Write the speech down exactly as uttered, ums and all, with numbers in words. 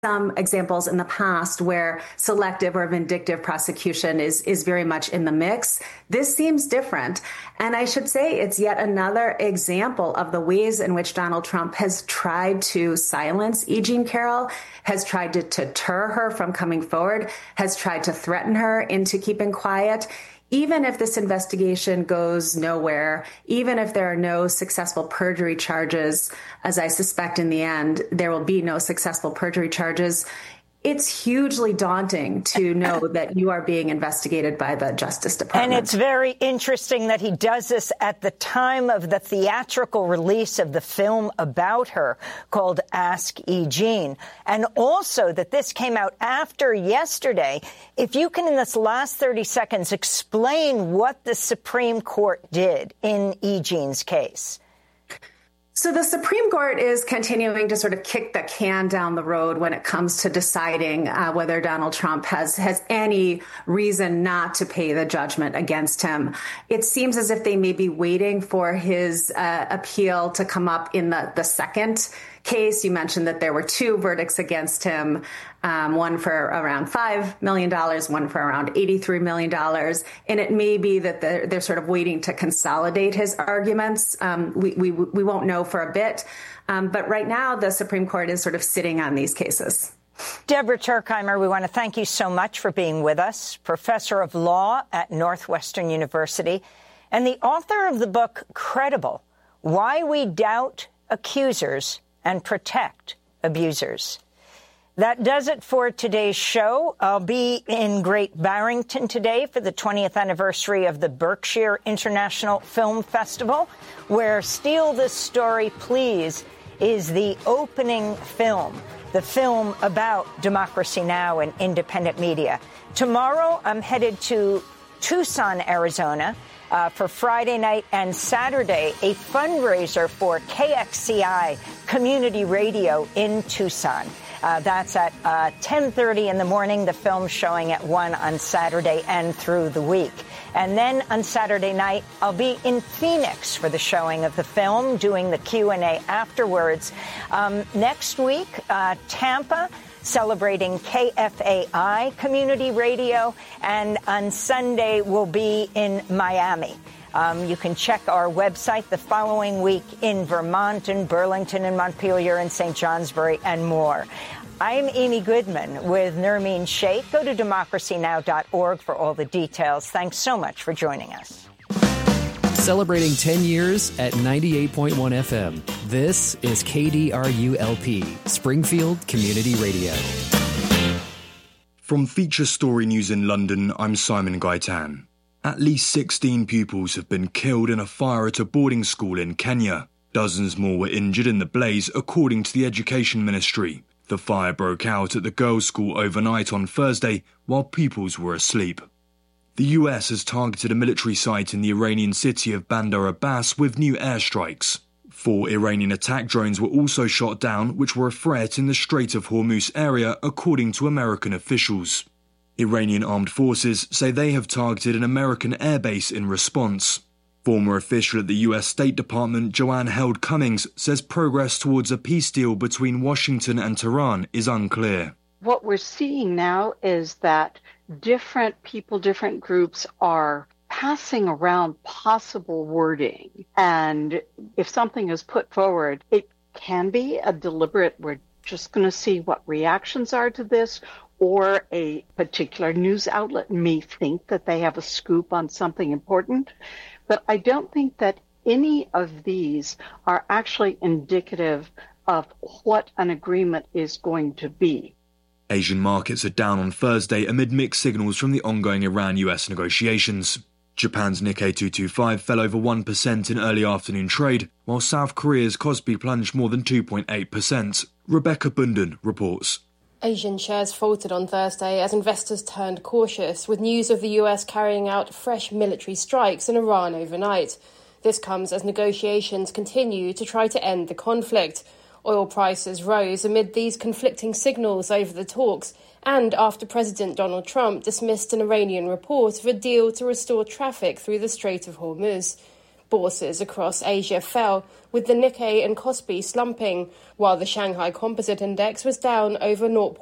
some examples in the past where selective or vindictive prosecution is, is very much in the mix. This seems different. And I should say it's yet another example of the ways in which Donald Trump has tried to silence E. Jean Carroll, has tried to, to deter her from coming forward, has tried to threaten her into keeping quiet. Even if this investigation goes nowhere, even if there are no successful perjury charges, as I suspect in the end there will be no successful perjury charges, it's hugely daunting to know that you are being investigated by the Justice Department. And it's very interesting that he does this at the time of the theatrical release of the film about her called Ask E. Jean. And also that this came out after yesterday. If you can, in this last thirty seconds, explain what the Supreme Court did in E. Jean's case. So the Supreme Court is continuing to sort of kick the can down the road when it comes to deciding uh, whether Donald Trump has has any reason not to pay the judgment against him. It seems as if they may be waiting for his uh, appeal to come up in the, the second case. You mentioned that there were two verdicts against him, um, one for around five million dollars, one for around eighty-three million dollars. And it may be that they're, they're sort of waiting to consolidate his arguments. Um, we, we, we won't know for a bit. Um, but right now, the Supreme Court is sort of sitting on these cases. Deborah Turkheimer, we want to thank you so much for being with us, professor of law at Northwestern University, and the author of the book Credible: Why We Doubt Accusers and Protect Abusers. That does it for today's show. I'll be in Great Barrington today for the twentieth anniversary of the Berkshire International Film Festival, where Steal This Story, Please is the opening film, the film about Democracy Now! And independent media. Tomorrow, I'm headed to Tucson, Arizona, Uh, for Friday night and Saturday, a fundraiser for K X C I Community Radio in Tucson. Uh, that's at uh, ten thirty in the morning. The film's showing at one on Saturday and through the week. And then on Saturday night, I'll be in Phoenix for the showing of the film, doing the Q and A afterwards. Um, next week, uh, Tampa, celebrating K F A I Community Radio, and on Sunday we'll be in Miami. Um, you can check our website the following week in Vermont and Burlington and Montpelier and Saint Johnsbury and more. I'm Amy Goodman with Nermeen Sheikh. Go to democracy now dot org for all the details. Thanks so much for joining us. Celebrating ten years at ninety-eight point one F M. This is K D R U L P, Springfield Community Radio. From Feature Story News in London, I'm Simon Gaitan. At least sixteen pupils have been killed in a fire at a boarding school in Kenya. Dozens more were injured in the blaze, according to the Education Ministry. The fire broke out at the girls' school overnight on Thursday while pupils were asleep. The U S has targeted a military site in the Iranian city of Bandar Abbas with new airstrikes. Four Iranian attack drones were also shot down, which were a threat in the Strait of Hormuz area, according to American officials. Iranian armed forces say they have targeted an American airbase in response. Former official at the U S State Department, Joanne Held Cummings, says progress towards a peace deal between Washington and Tehran is unclear. What we're seeing now is that different people, different groups are passing around possible wording. And if something is put forward, it can be a deliberate, we're just going to see what reactions are to this, or a particular news outlet may think that they have a scoop on something important. But I don't think that any of these are actually indicative of what an agreement is going to be. Asian markets are down on Thursday amid mixed signals from the ongoing Iran-U S negotiations. Japan's Nikkei two twenty-five fell over one percent in early afternoon trade, while South Korea's Kospi plunged more than two point eight percent. Rebecca Bunden reports. Asian shares faltered on Thursday as investors turned cautious, with news of the U S carrying out fresh military strikes in Iran overnight. This comes as negotiations continue to try to end the conflict. Oil prices rose amid these conflicting signals over the talks and after President Donald Trump dismissed an Iranian report of a deal to restore traffic through the Strait of Hormuz. Bourses across Asia fell, with the Nikkei and Kospi slumping, while the Shanghai Composite Index was down over zero